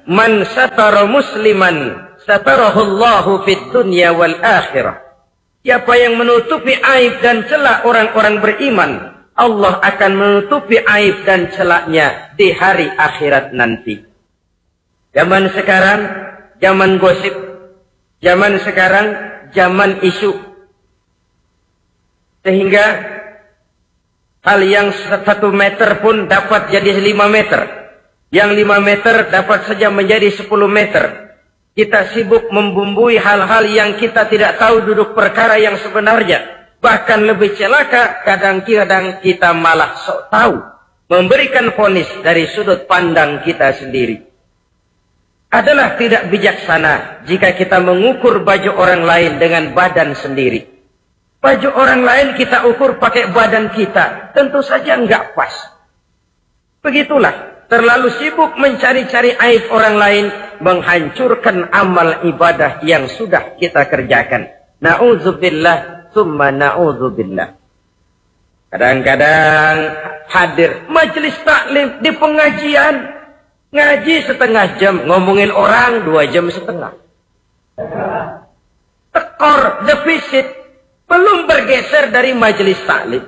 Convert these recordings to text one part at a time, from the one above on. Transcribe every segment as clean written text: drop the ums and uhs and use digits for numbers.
man satara musliman satarahullahu fid dunya wal akhirah. Siapa yang menutupi aib dan celak orang-orang beriman, Allah akan menutupi aib dan celaknya di hari akhirat nanti. Zaman sekarang, zaman gosip. Zaman sekarang, zaman isu. Sehingga hal yang 1 meter pun dapat jadi 5 meter. Yang 5 meter dapat saja menjadi 10 meter. Kita sibuk membumbui hal-hal yang kita tidak tahu duduk perkara yang sebenarnya. Bahkan lebih celaka, kadang-kadang kita malah sok tahu. Memberikan vonis dari sudut pandang kita sendiri. Adalah tidak bijaksana jika kita mengukur baju orang lain dengan badan sendiri. Baju orang lain kita ukur pakai badan kita. Tentu saja enggak pas. Begitulah. Terlalu sibuk mencari-cari aib orang lain, menghancurkan amal ibadah yang sudah kita kerjakan. Na'udzubillah, summa na'udzubillah. Kadang-kadang hadir majelis taklim di pengajian, ngaji setengah jam, ngomongin orang 2 jam setengah. Tekor, defisit, belum bergeser dari majelis taklim.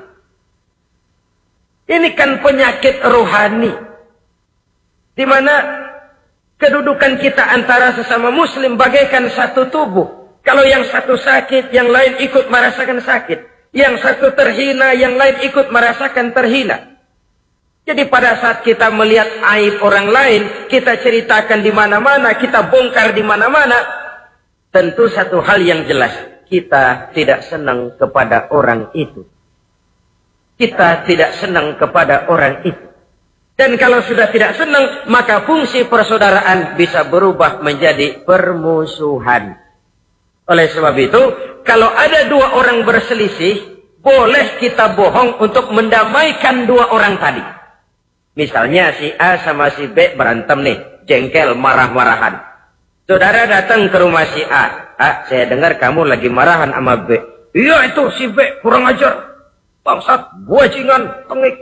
Ini kan penyakit rohani. Di mana kedudukan kita antara sesama muslim bagaikan satu tubuh. Kalau yang satu sakit, yang lain ikut merasakan sakit. Yang satu terhina, yang lain ikut merasakan terhina. Jadi pada saat kita melihat aib orang lain, kita ceritakan di mana-mana, kita bongkar di mana-mana. Tentu satu hal yang jelas, kita tidak senang kepada orang itu. Kita tidak senang kepada orang itu. Dan kalau sudah tidak senang, maka fungsi persaudaraan bisa berubah menjadi permusuhan. Oleh sebab itu, kalau ada 2 orang berselisih, boleh kita bohong untuk mendamaikan 2 orang tadi. Misalnya si A sama si B berantem nih, jengkel, marah-marahan. Saudara datang ke rumah si A. A, saya dengar kamu lagi marahan sama B. Iya itu si B, kurang ajar. Bangsat, bajingan, tengik.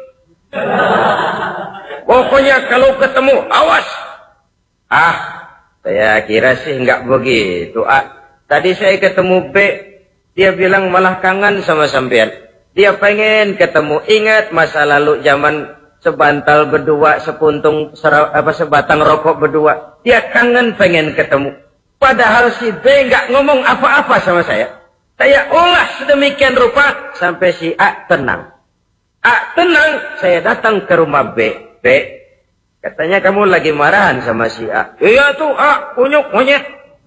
Pokoknya kalau ketemu, awas. Ah, saya kira sih enggak begitu. Tadi saya ketemu B, dia bilang malah kangen sama sampean. Dia pengen ketemu. Ingat masa lalu zaman sebantal berdua, sebatang rokok berdua. Dia kangen pengen ketemu. Padahal si B enggak ngomong apa-apa sama saya. Saya olah sedemikian rupa sampai si A tenang. A tenang, saya datang ke rumah B. B, katanya kamu lagi marahan sama si A. Iya tuh A, kunyuk monyet.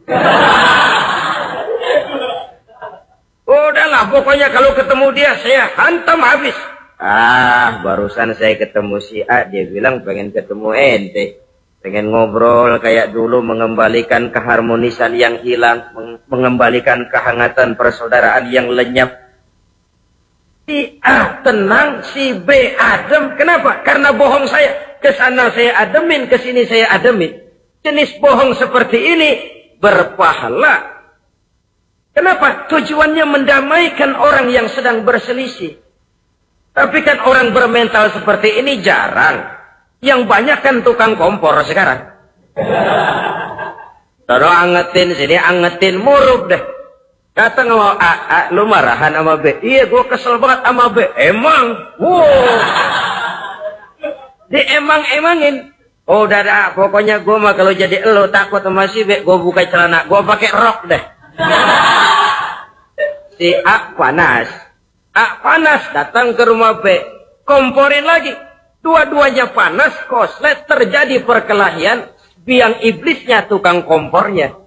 Udahlah, pokoknya kalau ketemu dia saya hantam habis. Ah, barusan saya ketemu si A, dia bilang pengen ketemu ente. Pengen ngobrol kayak dulu, mengembalikan keharmonisan yang hilang, mengembalikan kehangatan persaudaraan yang lenyap. Si A tenang, si B adem. Kenapa? Karena bohong saya. Kesana saya ademin, kesini saya ademin. Jenis bohong seperti ini berpahala. Kenapa? Tujuannya mendamaikan orang yang sedang berselisih. Tapi kan orang bermental seperti ini jarang. Yang banyak kan tukang kompor sekarang. Taruh angetin, sini angetin, murub deh. Datang sama A, lu marahan sama B. Iya, gue kesel banget sama B. Emang? Wow. Diemang-emangin. Oh, udah, pokoknya gue mah kalau jadi elu takut sama si B, gue buka celana, gue pakai rok deh. Si A panas. A panas, datang ke rumah B. Komporin lagi. Dua-duanya panas, koslet, terjadi perkelahian. Biang iblisnya tukang kompornya.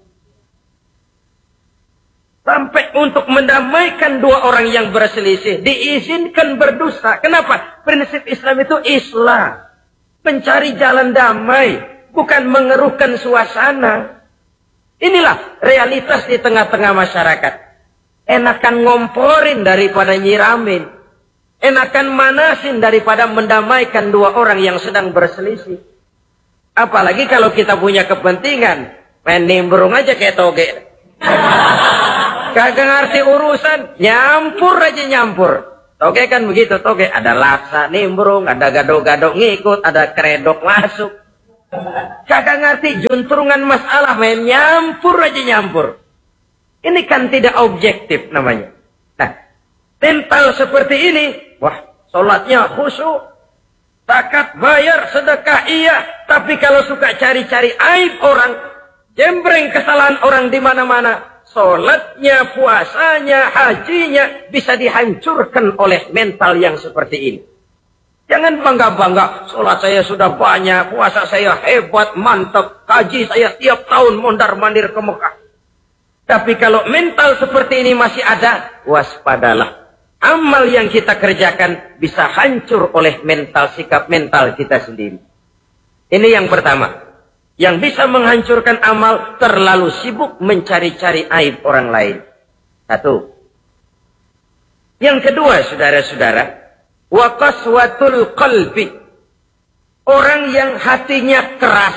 Sampai untuk mendamaikan 2 orang yang berselisih, diizinkan berdusta. Kenapa? Prinsip Islam itu Islam. Mencari jalan damai, bukan mengeruhkan suasana. Inilah realitas di tengah-tengah masyarakat. Enakan ngomporin daripada nyiramin. Enakan manasin daripada mendamaikan 2 orang yang sedang berselisih. Apalagi kalau kita punya kepentingan. Main nimbrung aja kayak toge. Kagak ngerti urusan, nyampur aja nyampur. Toge kan begitu, toge ada laksa nimbrung, ada gado-gado ngikut, ada kredok masuk. Kagak ngerti juntrungan masalah, main nyampur aja nyampur. Ini kan tidak objektif namanya. Nah, mental seperti ini, wah, sholatnya khusyuk, zakat bayar, sedekah iya, tapi kalau suka cari-cari aib orang, jembreng kesalahan orang di mana-mana, sholatnya, puasanya, hajinya bisa dihancurkan oleh mental yang seperti ini. Jangan bangga-bangga, sholat saya sudah banyak, puasa saya hebat, mantap, haji saya tiap tahun mondar-mandir ke Mekah. Tapi kalau mental seperti ini masih ada, waspadalah. Amal yang kita kerjakan bisa hancur oleh mental, sikap mental kita sendiri. Ini yang pertama. Yang bisa menghancurkan amal, terlalu sibuk mencari-cari aib orang lain. Satu. Yang kedua, saudara-saudara, wa qaswatul qalbi. Orang yang hatinya keras,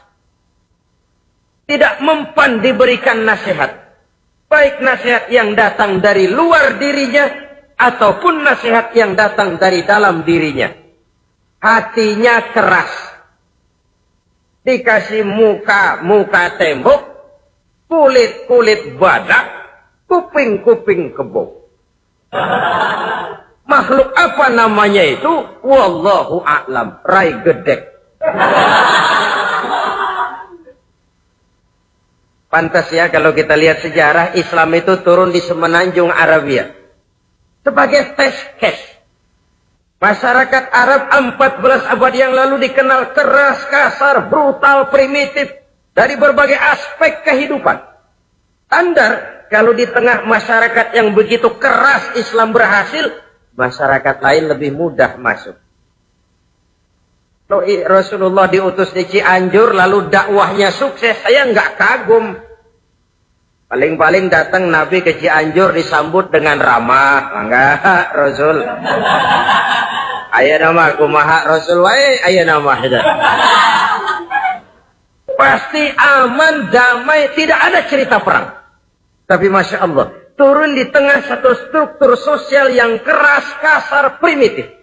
tidak mempan diberikan nasihat. Baik nasihat yang datang dari luar dirinya, ataupun nasihat yang datang dari dalam dirinya. Hatinya keras. Dikasih muka tembok, kulit badak, kuping kebo. Makhluk apa namanya itu? Wallahu a'lam. Rai gedek. Pantas ya kalau kita lihat sejarah, Islam itu turun di semenanjung Arabia. Sebagai test case. Masyarakat Arab 14 abad yang lalu dikenal keras, kasar, brutal, primitif. Dari berbagai aspek kehidupan. Standar, kalau di tengah masyarakat yang begitu keras Islam berhasil, masyarakat lain lebih mudah masuk. Kalau Rasulullah diutus di Cianjur lalu dakwahnya sukses, saya nggak kagum. Paling-paling datang Nabi ke Cianjur disambut dengan ramah. Enggak, Rasul. Ayo nama kumaha Rasul wae, ayo nama. Pasti aman, damai, tidak ada cerita perang. Tapi Masya Allah, turun di tengah satu struktur sosial yang keras, kasar, primitif.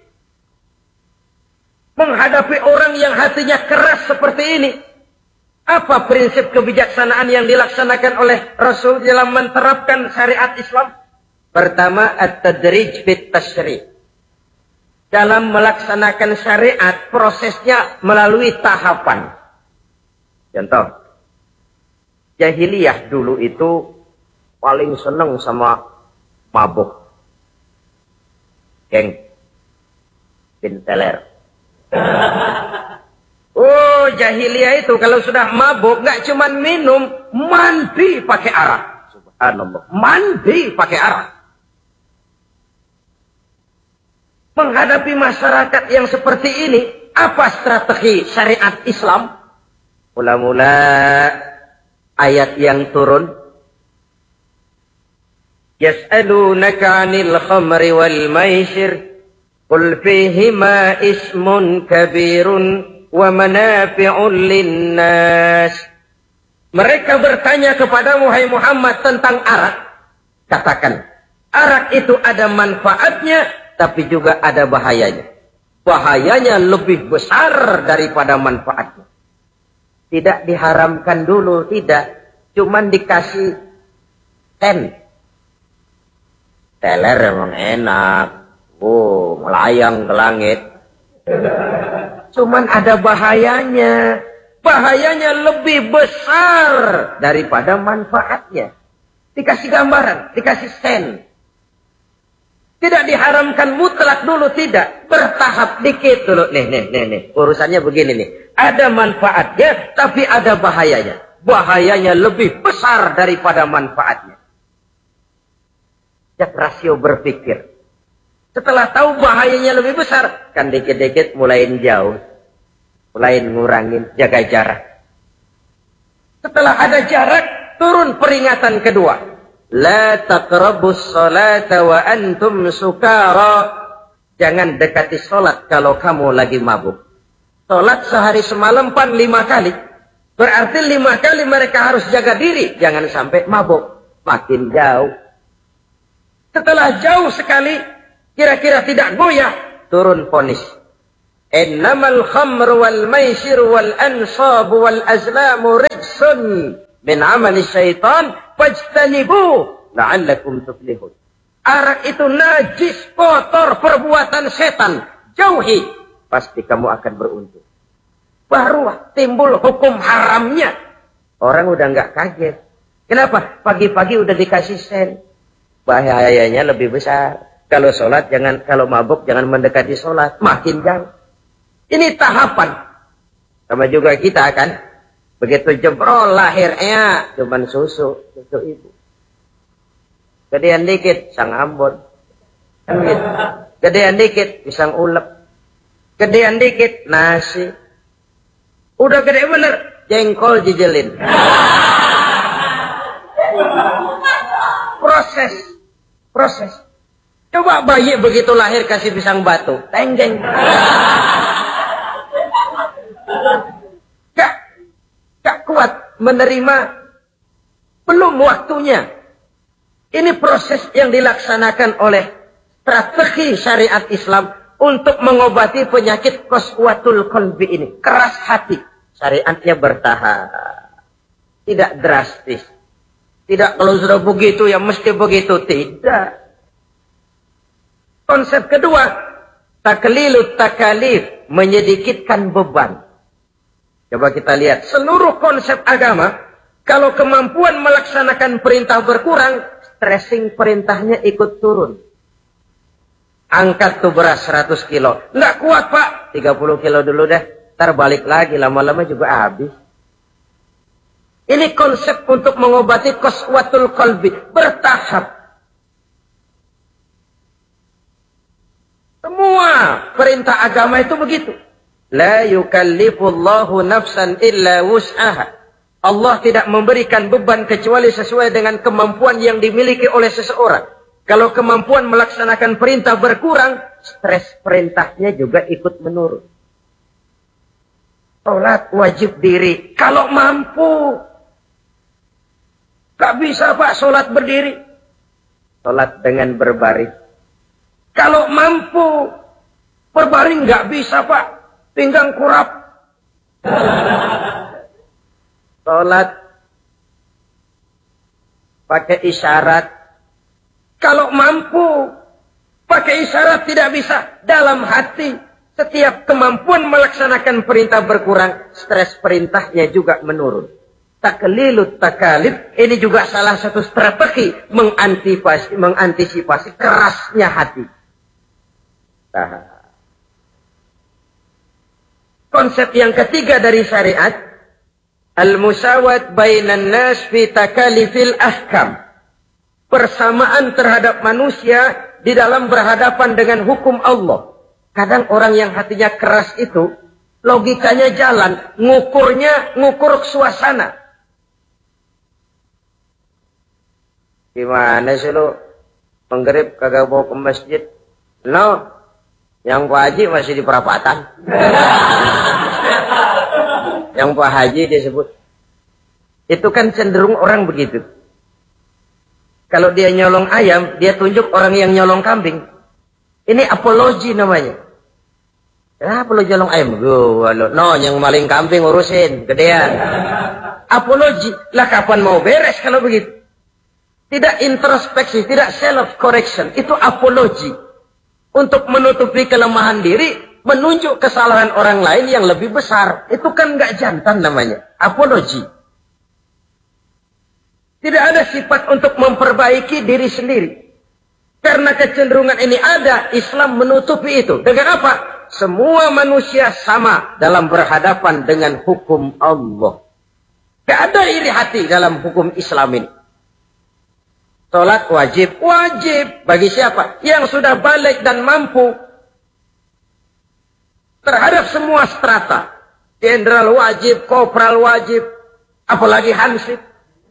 Menghadapi orang yang hatinya keras seperti ini. Apa prinsip kebijaksanaan yang dilaksanakan oleh Rasul dalam menerapkan syariat Islam? Pertama, at-tadrij fit tashri'. Dalam melaksanakan syariat, prosesnya melalui tahapan. Contoh, jahiliyah dulu itu paling senang sama mabuk. Geng. Pinteler. Oh, jahiliyah itu kalau sudah mabuk nggak cuma minum, mandi pakai arak. Subhanallah, mandi pakai arak. Menghadapi masyarakat yang seperti ini, apa strategi syariat Islam? Mula-mula ayat yang turun, yas'alunaka 'anil khamri wal maisir qul fihima ismun kabirun wa manafi'un linnas. Mereka bertanya kepada Muhammad tentang arak. Katakan, arak itu ada manfaatnya, tapi juga ada bahayanya. Bahayanya lebih besar daripada manfaatnya. Tidak diharamkan dulu, tidak. Cuman dikasih teler emang enak. Oh, melayang ke langit. Cuman ada bahayanya. Bahayanya lebih besar daripada manfaatnya. Dikasih gambaran, dikasih sen. Tidak diharamkan mutlak dulu, tidak. Bertahap dikit dulu. Nih. Urusannya begini nih. Ada manfaatnya, tapi ada bahayanya. Bahayanya lebih besar daripada manfaatnya. Jak rasio berpikir. Setelah tahu bahayanya lebih besar, kan dikit-dikit mulain jauh. Mulain ngurangin, jaga jarak. Setelah ada jarak, turun peringatan kedua. La taqrabus salata wa antum sukara. Jangan dekati salat kalau kamu lagi mabuk. Salat sehari semalam 5 kali. Berarti 5 kali mereka harus jaga diri. Jangan sampai mabuk. Makin jauh. Setelah jauh sekali, kira-kira tidak goyah, turun vonis. Innamal khamru wal maisir wal ansab wal azlamu rijsun min amali syaitan fajtanibu la'allakum tuflihun. Arak itu najis, kotor, perbuatan setan. Jauhi, pasti kamu akan beruntung. Baru timbul hukum haramnya. Orang udah nggak kaget. Kenapa? Pagi-pagi udah dikasih sen. Bahayanya lebih besar. Kalau sholat jangan, kalau mabuk jangan mendekati sholat. Makin jauh. Ini tahapan. Sama juga kita kan. Begitu jebrol lahirnya cuman susu ibu. Gedean dikit sang Ambon. Kan gitu. Gedean dikit pisang ulek. Gedean dikit nasi. Udah gede bener jengkol jijelin. Proses. Coba bayi begitu lahir kasih pisang batu, tenggeng. Gak kuat menerima, belum waktunya. Ini proses yang dilaksanakan oleh strategi syariat Islam untuk mengobati penyakit qaswatul qalbi ini. Keras hati. Syariatnya bertahap. Tidak drastis. Tidak kalau sudah begitu ya mesti begitu. Tidak. Konsep kedua. Taklilut takalif. Menyedikitkan beban. Coba kita lihat. Seluruh konsep agama. Kalau kemampuan melaksanakan perintah berkurang. Stressing perintahnya ikut turun. Angkat tuh beras 100 kilo. Nggak kuat pak. 30 kilo dulu deh. Ntar balik lagi. Lama-lama juga habis. Ini konsep untuk mengobati qaswatul qalbi. Bertahap. Semua perintah agama itu begitu. La yukallifullahu nafsan illa wus'aha. Allah tidak memberikan beban kecuali sesuai dengan kemampuan yang dimiliki oleh seseorang. Kalau kemampuan melaksanakan perintah berkurang, stres perintahnya juga ikut menurun. Sholat wajib diri. Kalau mampu. Gak bisa pak sholat berdiri. Sholat dengan berbaring. Kalau mampu. Berbaring gak bisa pak. Pinggang kurap. Sholat pakai isyarat. Kalau mampu pakai isyarat tidak bisa. Dalam hati setiap kemampuan melaksanakan perintah berkurang, stres perintahnya juga menurun. Taklilut takalif ini juga salah satu strategi mengantisipasi kerasnya hati. Konsep yang ketiga dari syariat. Al-musawat bainan nas fi takalifil ahkam. Persamaan terhadap manusia di dalam berhadapan dengan hukum Allah. Kadang orang yang hatinya keras itu, logikanya jalan, ngukur suasana. Gimana sih lu? Menggerib kagak bawa ke masjid? No, yang Pak Haji masih di perapatan. Yang Pak Haji disebut. Itu kan cenderung orang begitu. Kalau dia nyolong ayam, dia tunjuk orang yang nyolong kambing. Ini apologi namanya. Kenapa lo nyolong ayam? No, yang maling kambing urusin. Gedean. Apologi. Lah kapan mau beres kalau begitu? Tidak introspeksi, tidak self-correction. Itu apologi. Untuk menutupi kelemahan diri. Menunjuk kesalahan orang lain yang lebih besar. Itu kan nggak jantan namanya. Apologi. Tidak ada sifat untuk memperbaiki diri sendiri. Karena kecenderungan ini ada, Islam menutupi itu. Dengan apa? Semua manusia sama dalam berhadapan dengan hukum Allah. Tidak ada iri hati dalam hukum Islam ini. Salat wajib. Wajib. Bagi siapa? Yang sudah balik dan mampu. Terhadap semua strata. Jenderal wajib, kopral wajib. Apalagi hansip.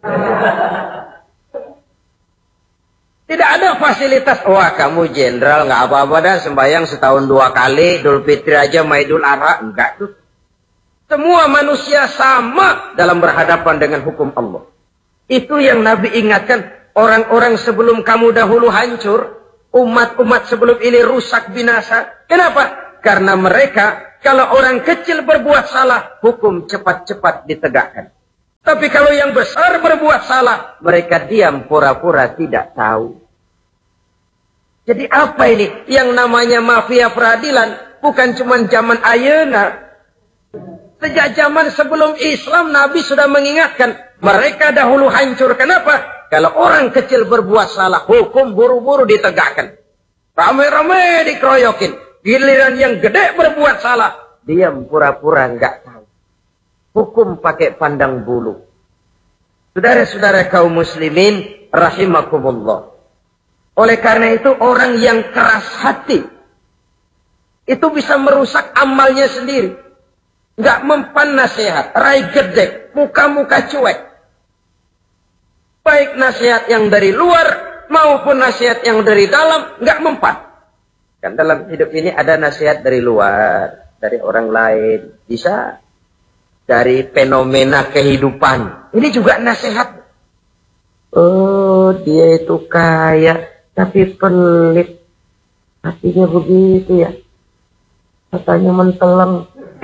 Tidak ada fasilitas. Wah kamu jenderal nggak apa-apa dah. Sembahyang setahun 2 kali. Idul Fitri aja sama Idul Adha. Enggak tuh. Semua manusia sama dalam berhadapan dengan hukum Allah. Itu yang Nabi ingatkan. Orang-orang sebelum kamu dahulu hancur. Umat-umat sebelum ini rusak binasa. Kenapa? Karena mereka kalau orang kecil berbuat salah, hukum cepat-cepat ditegakkan. Tapi kalau yang besar berbuat salah, mereka diam pura-pura tidak tahu. Jadi apa ini? Yang namanya mafia peradilan bukan cuma zaman ayeuna. Sejak zaman sebelum Islam, Nabi sudah mengingatkan. Mereka dahulu hancur. Kenapa? Kalau orang kecil berbuat salah, hukum buru-buru ditegakkan. Rame-rame dikeroyokin. Giliran yang gede berbuat salah, diam pura-pura nggak tahu. Hukum pakai pandang bulu. Saudara-saudara kaum muslimin, rahimakumullah. Oleh karena itu, orang yang keras hati, itu bisa merusak amalnya sendiri. Nggak mempan nasihat, rai gede, muka-muka cuek. Baik nasihat yang dari luar maupun nasihat yang dari dalam, nggak mempan. Kan dalam hidup ini ada nasihat dari luar, dari orang lain, bisa dari fenomena kehidupan. Ini juga nasihat. Oh, dia itu kaya, tapi pelit. Hatinya begitu ya. Katanya menteleng.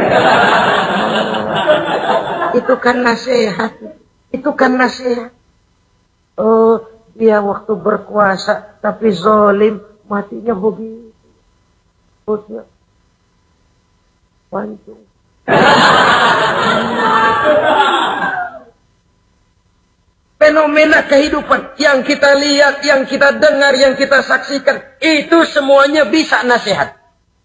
Itu kan nasihat. Itu kan nasihat. Oh, dia waktu berkuasa tapi zalim, matinya begitu. Perutnya pancung. Fenomena kehidupan yang kita lihat, yang kita dengar, yang kita saksikan, itu semuanya bisa nasihat.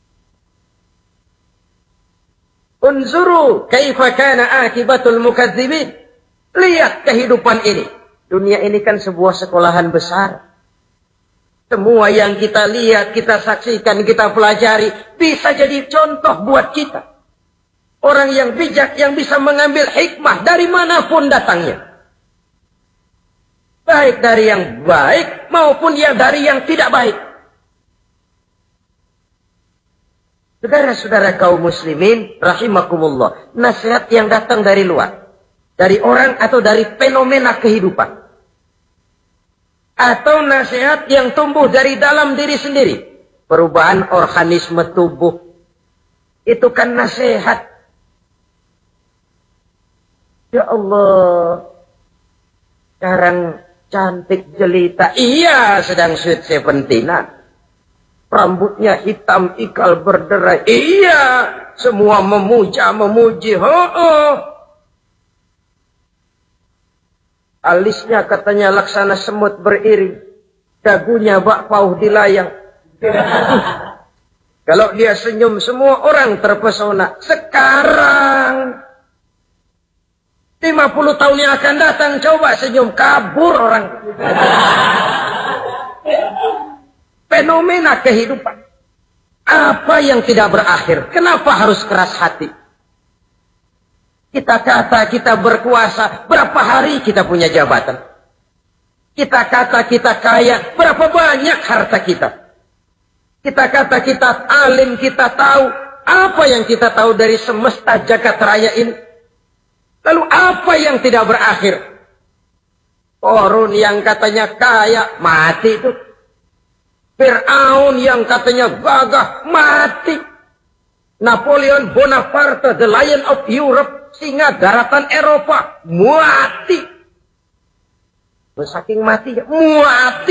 Unzuru kaifa kana akibatul mukadzibin. Lihat kehidupan ini. Dunia ini kan sebuah sekolahan besar. Semua yang kita lihat, kita saksikan, kita pelajari, bisa jadi contoh buat kita. Orang yang bijak, yang bisa mengambil hikmah dari manapun datangnya. Baik dari yang baik, maupun yang dari yang tidak baik. Saudara-saudara kaum muslimin, rahimakumullah. Nasihat yang datang dari luar. Dari orang atau dari fenomena kehidupan. Atau nasihat yang tumbuh dari dalam diri sendiri. Perubahan organisme tubuh. Itu kan nasihat. Ya Allah. Sekarang cantik jelita. Iya, sedang sweet 17-an. Rambutnya hitam, ikal berderai. Iya, semua memuji. Alisnya katanya laksana semut beriring. Dagunya bak pauh dilayang. Kalau dia senyum, semua orang terpesona. Sekarang 50 tahun yang akan datang, coba senyum, kabur orang. Fenomena kehidupan. Apa yang tidak berakhir? Kenapa harus keras hati? Kita kata kita berkuasa, berapa hari kita punya jabatan? Kita kata kita kaya, berapa banyak harta kita? Kita kata kita alim, kita tahu. Apa yang kita tahu dari semesta jagat raya ini? Lalu apa yang tidak berakhir? Korun yang katanya kaya, mati itu. Fir'aun yang katanya gagah, mati. Napoleon Bonaparte, the Lion of Europe, singa daratan Eropa, mati. Saking mati, mati.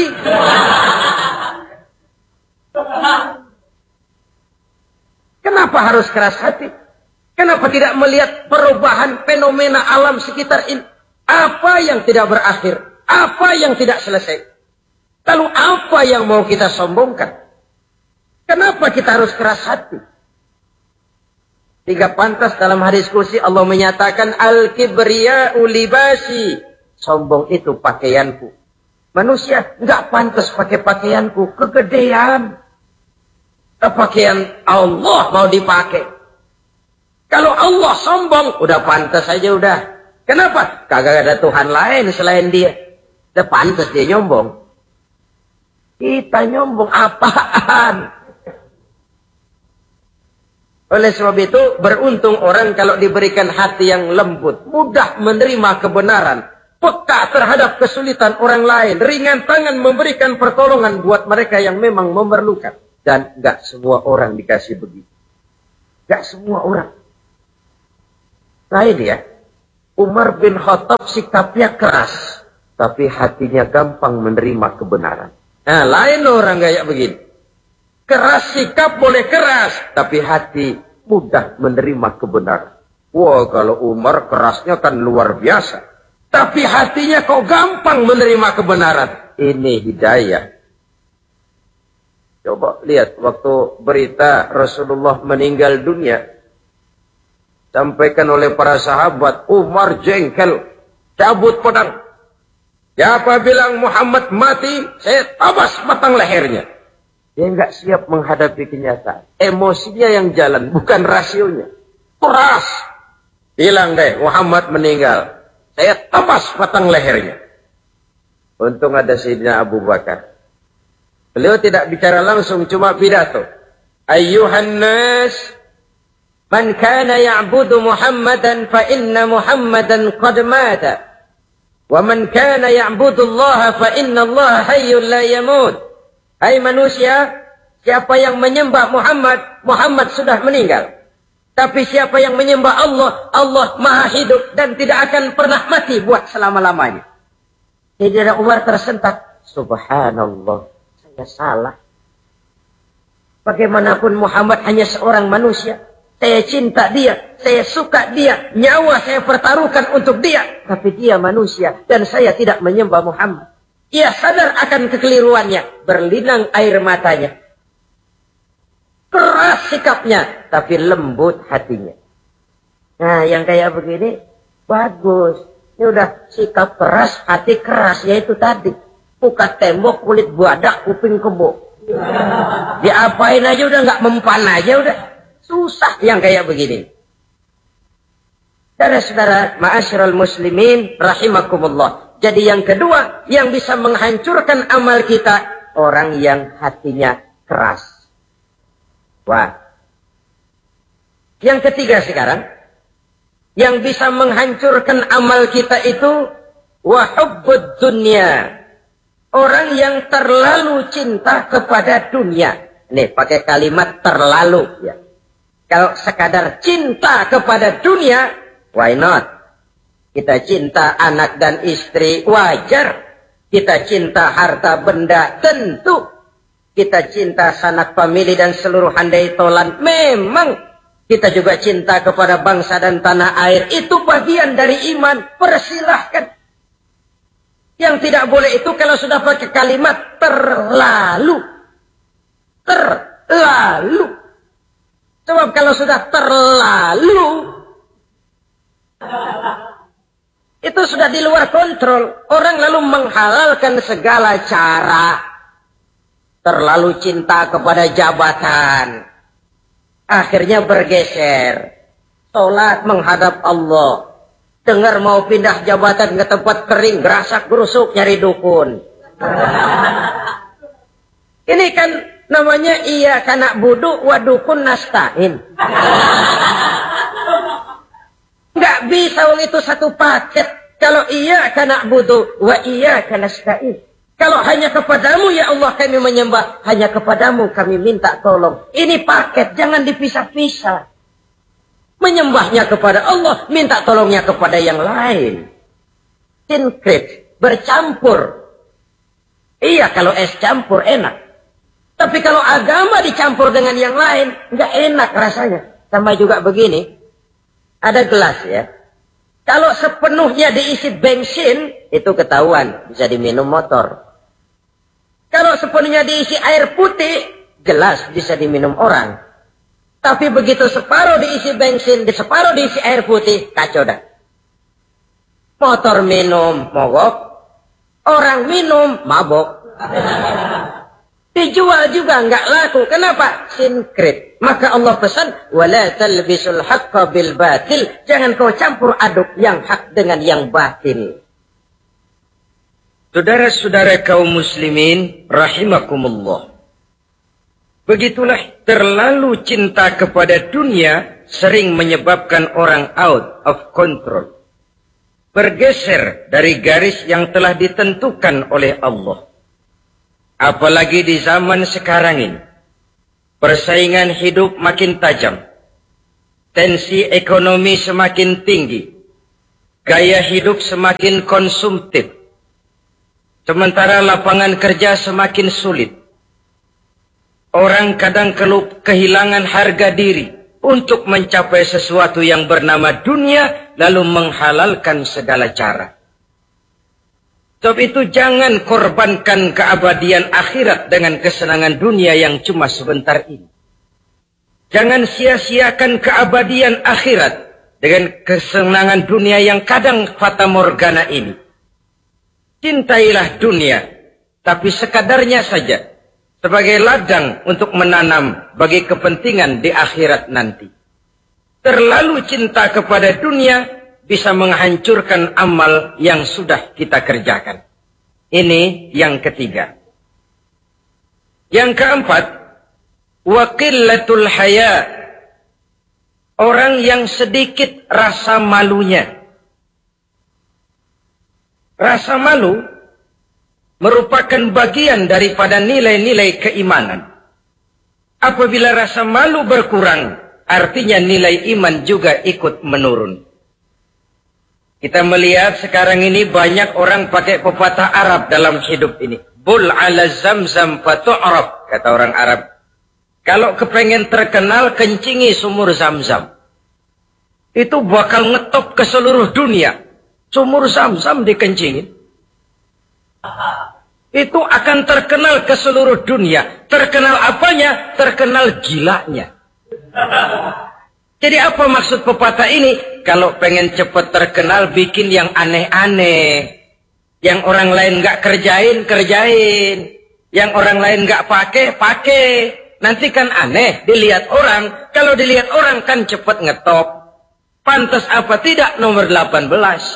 Kenapa harus keras hati? Kenapa tidak melihat perubahan fenomena alam sekitar ini? Apa yang tidak berakhir? Apa yang tidak selesai? Lalu apa yang mau kita sombongkan? Kenapa kita harus keras hati? Tiga pantas dalam hadis kursi Allah menyatakan al-kibriya'u libasi. Sombong itu pakaianku. Manusia enggak pantas pakai pakaianku, kegedean. Pakaian Allah mau dipakai. Kalau Allah sombong, udah pantas aja udah. Kenapa? Kagak ada Tuhan lain selain dia. Udah pantas dia nyombong. Kita nyombong apaan? Oleh sebab itu, beruntung orang kalau diberikan hati yang lembut, mudah menerima kebenaran, peka terhadap kesulitan orang lain, ringan tangan memberikan pertolongan buat mereka yang memang memerlukan. Dan enggak semua orang dikasih begitu. Gak semua orang. Lain ya. Umar bin Khattab sikapnya keras. Tapi hatinya gampang menerima kebenaran. Nah, lain orang kayak begini. Keras sikap boleh keras. Tapi hati mudah menerima kebenaran. Wah, kalau Umar kerasnya kan luar biasa. Tapi hatinya kok gampang menerima kebenaran. Ini hidayah. Coba lihat waktu berita Rasulullah meninggal dunia. Sampaikan oleh para sahabat. Umar jengkel. Cabut pedang. Siapa bilang Muhammad mati, saya tabas batang lehernya. Dia nggak siap menghadapi kenyataan. Emosinya yang jalan, bukan rasionya. Keras. Bilang deh, Muhammad meninggal. Saya tabas batang lehernya. Untung ada Sayyidina Abu Bakar. Beliau tidak bicara langsung, cuma pidato. Ayyuhan nas, man kana ya'budu Muhammadan fa inna Muhammadan qad mata. Wa man kana ya'budu Allah fa inna Allah hayyun la yamut. Hai manusia, siapa yang menyembah Muhammad, Muhammad sudah meninggal. Tapi siapa yang menyembah Allah, Allah maha hidup dan tidak akan pernah mati buat selama-lamanya. Sayyidina Umar tersentak. Subhanallah, saya salah. Bagaimanapun Muhammad hanya seorang manusia. Saya cinta dia, saya suka dia, nyawa saya pertaruhkan untuk dia. Tapi dia manusia dan saya tidak menyembah Muhammad. Ia sadar akan kekeliruannya, berlinang air matanya. Keras sikapnya, tapi lembut hatinya. Nah, yang kayak begini, bagus. Ini udah sikap keras, hati keras, yaitu tadi. Buka tembok, kulit badak, kuping kebo. Diapain aja udah, nggak mempan aja udah. Susah yang kayak begini. Saudara-saudara, ma'asyiral muslimin, rahimakumullah. Jadi yang kedua, yang bisa menghancurkan amal kita, orang yang hatinya keras. Wah. Yang ketiga sekarang, yang bisa menghancurkan amal kita itu, wahubbud dunya. Orang yang terlalu cinta kepada dunia. Nih, pakai kalimat terlalu. Ya. Kalau sekadar cinta kepada dunia, why not? Kita cinta anak dan istri, wajar. Kita cinta harta benda, tentu. Kita cinta sanak famili dan seluruh handai tolan, memang. Kita juga cinta kepada bangsa dan tanah air, itu bagian dari iman, persilahkan. Yang tidak boleh itu kalau sudah pakai kalimat terlalu. Terlalu. Sebab kalau sudah terlalu, itu sudah di luar kontrol. Orang lalu menghalalkan segala cara. Terlalu cinta kepada jabatan. Akhirnya bergeser. Sholat menghadap Allah. Dengar mau pindah jabatan ke tempat kering, gerasak gerusuk nyari dukun. Ini kan namanya iya kana budu wa dukun nasta'in. Nggak bisa wong itu satu paket. Kalau iya kana budu wa iya kana nasta'in. Kalau hanya kepadamu ya Allah kami menyembah, hanya kepadamu kami minta tolong. Ini paket, jangan dipisah-pisah. Menyembahnya kepada Allah, minta tolongnya kepada yang lain. Sinkret, bercampur. Iya, kalau es campur enak. Tapi kalau agama dicampur dengan yang lain, nggak enak rasanya. Sama juga begini, ada gelas ya. Kalau sepenuhnya diisi bensin, itu ketahuan, bisa diminum motor. Kalau sepenuhnya diisi air putih, gelas bisa diminum orang. Tapi begitu separuh diisi bensin, separuh diisi air putih, kacau dah. Motor minum, mogok. Orang minum, mabok. Dijual juga nggak laku. Kenapa? Sinkret. Maka Allah pesan, wala talbisul haqqa bil batil. Jangan kau campur aduk yang hak dengan yang batil. Saudara-saudara kaum muslimin, rahimakumullah. Begitulah terlalu cinta kepada dunia sering menyebabkan orang out of control. Bergeser dari garis yang telah ditentukan oleh Allah. Apalagi di zaman sekarang ini. Persaingan hidup makin tajam. tensi ekonomi semakin tinggi, gaya hidup semakin konsumtif, sementara lapangan kerja semakin sulit. Orang kadang kehilangan harga diri untuk mencapai sesuatu yang bernama dunia, lalu menghalalkan segala cara. Sebab itu jangan korbankan keabadian akhirat dengan kesenangan dunia yang cuma sebentar ini. Jangan sia-siakan keabadian akhirat dengan kesenangan dunia yang kadang fata morgana ini. Cintailah dunia, tapi sekadarnya saja, sebagai ladang untuk menanam bagi kepentingan di akhirat nanti. Terlalu cinta kepada dunia bisa menghancurkan amal yang sudah kita kerjakan. Ini yang ketiga. Yang keempat, waqillatul haya. Orang yang sedikit rasa malunya. Rasa malu merupakan bagian daripada nilai-nilai keimanan. Apabila rasa malu berkurang, artinya nilai iman juga ikut menurun. Kita melihat sekarang ini banyak orang pakai pepatah Arab dalam hidup ini. Bul ala zamzam fatu'rab, kata orang Arab. Kalau kepengen terkenal, kencingi sumur Zamzam. Itu bakal ngetop ke seluruh dunia. Sumur Zamzam dikencingin. Itu akan terkenal ke seluruh dunia. Terkenal apanya? Terkenal gilanya. Jadi apa maksud pepatah ini? Kalau pengen cepat terkenal, bikin yang aneh-aneh. Yang orang lain nggak kerjain, kerjain. Yang orang lain nggak pakai, pakai. Nanti kan aneh, dilihat orang. Kalau dilihat orang kan cepat ngetop. Pantas apa tidak nomor 18.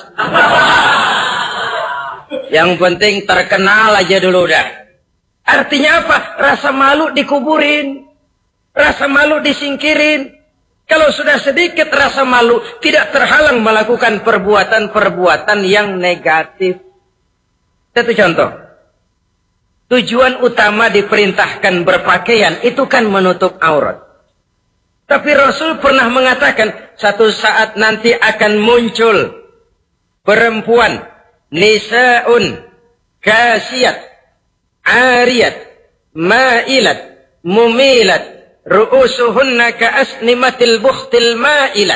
Yang penting terkenal aja dulu dah. Artinya apa? Rasa malu dikuburin. Rasa malu disingkirin. Kalau sudah sedikit rasa malu, tidak terhalang melakukan perbuatan-perbuatan yang negatif. Satu contoh. Tujuan utama diperintahkan berpakaian itu kan menutup aurat. Tapi Rasul pernah mengatakan, satu saat nanti akan muncul perempuan, nisa'un, kasiyat, ariyat, ma'ilat, mumilat, ru'usuhunna ka'asnimatil bukhtil ma'ilat.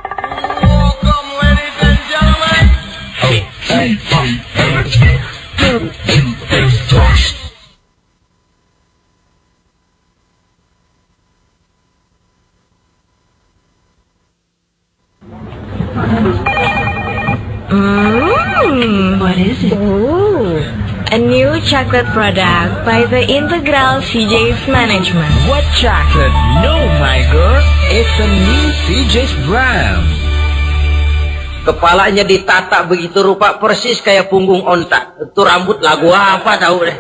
What is it? Oh, a new chocolate product by the Integral CJ's Management. What chocolate? No, my girl. It's a new CJ's brand. Kepalanya ditata begitu rupa persis kayak punggung onta. Itu rambut lagu apa tahu deh.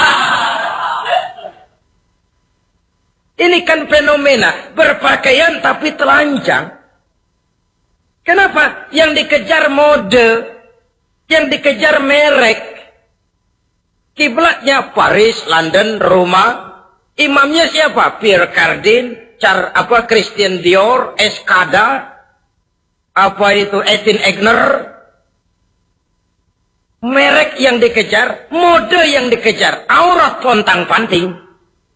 Ini kan fenomena berpakaian tapi telanjang. Kenapa? Yang dikejar mode, yang dikejar merek. Kiblatnya Paris, London, Roma. Imamnya siapa? Pierre Cardin, Christian Dior, Escada, Etienne Egner. Merek yang dikejar, mode yang dikejar, aurat pontang-panting.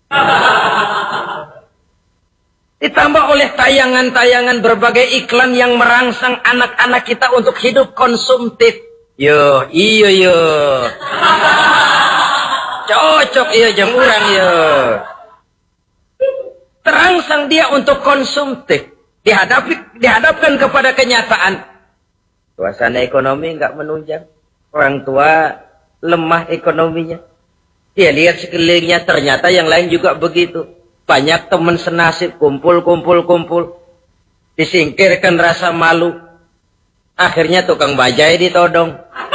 Ditambah oleh tayangan-tayangan berbagai iklan yang merangsang anak-anak kita untuk hidup konsumtif. Yo, iyo yo. Cocok iya jam urang yo. Terangsang dia untuk konsumtif. Dihadapkan kepada kenyataan. Suasana ekonomi nggak menunjang. Orang tua lemah ekonominya. Dia lihat sekelilingnya ternyata yang lain juga begitu. Banyak teman senasib kumpul. Disingkirkan rasa malu. Akhirnya tukang bajai ditodong.